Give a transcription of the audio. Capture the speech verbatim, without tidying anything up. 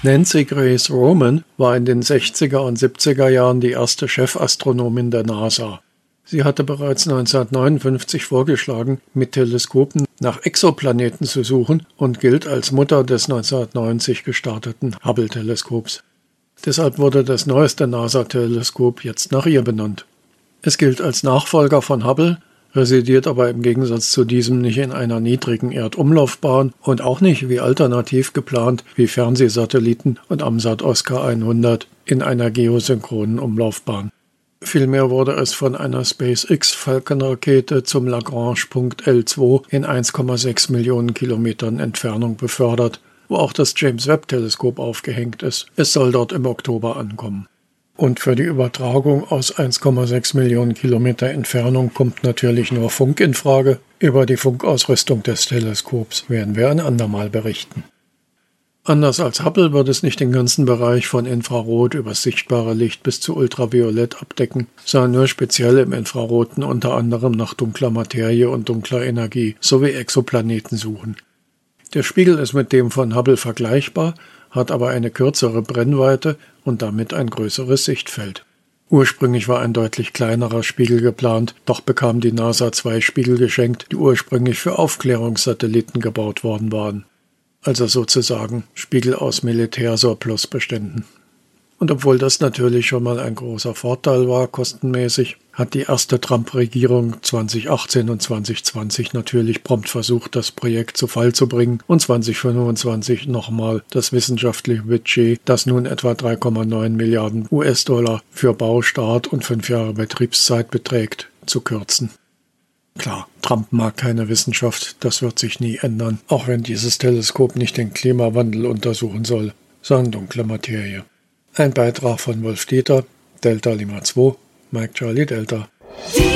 Nancy Grace Roman war in den sechziger und siebziger Jahren die erste Chefastronomin der NASA. Sie hatte bereits neunzehnhundertneunundfünfzig vorgeschlagen, mit Teleskopen nach Exoplaneten zu suchen und gilt als Mutter des neunzehnhundertneunzig gestarteten Hubble-Teleskops. Deshalb wurde das neueste NASA-Teleskop jetzt nach ihr benannt. Es gilt als Nachfolger von Hubble, residiert aber im Gegensatz zu diesem nicht in einer niedrigen Erdumlaufbahn und auch nicht, wie alternativ geplant, wie Fernsehsatelliten und Amsat Oscar hundert in einer geosynchronen Umlaufbahn. Vielmehr wurde es von einer SpaceX-Falcon-Rakete zum Lagrange-Punkt L zwei in eins Komma sechs Millionen Kilometern Entfernung befördert, wo auch das James-Webb-Teleskop aufgehängt ist. Es soll dort im Oktober ankommen. Und für die Übertragung aus eins Komma sechs Millionen Kilometer Entfernung kommt natürlich nur Funk in Frage. Über die Funkausrüstung des Teleskops werden wir ein andermal berichten. Anders als Hubble wird es nicht den ganzen Bereich von Infrarot über sichtbare Licht bis zu Ultraviolett abdecken, sondern nur speziell im Infraroten unter anderem nach dunkler Materie und dunkler Energie sowie Exoplaneten suchen. Der Spiegel ist mit dem von Hubble vergleichbar, hat aber eine kürzere Brennweite und damit ein größeres Sichtfeld. Ursprünglich war ein deutlich kleinerer Spiegel geplant, doch bekam die NASA zwei Spiegel geschenkt, die ursprünglich für Aufklärungssatelliten gebaut worden waren. Also sozusagen Spiegel aus Militärsurplusbeständen. Und obwohl das natürlich schon mal ein großer Vorteil war, kostenmäßig, hat die erste Trump-Regierung zwanzig achtzehn und zwanzig zwanzig natürlich prompt versucht, das Projekt zu Fall zu bringen und zwanzig fünfundzwanzig nochmal das wissenschaftliche Budget, das nun etwa drei Komma neun Milliarden U S-Dollar für Baustart und fünf Jahre Betriebszeit beträgt, zu kürzen. Klar, Trump mag keine Wissenschaft, das wird sich nie ändern, auch wenn dieses Teleskop nicht den Klimawandel untersuchen soll, sondern dunkle Materie. Ein Beitrag von Wolf Dieter, Delta Lima zwei, Mike Charlie Delta.